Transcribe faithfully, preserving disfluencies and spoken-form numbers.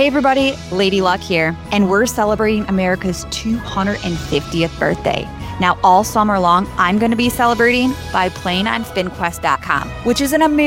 Hey everybody, Lady Luck here, and we're celebrating America's two hundred fiftieth birthday. Now all summer long, I'm going to be celebrating by playing on spin quest dot com, which is an amazing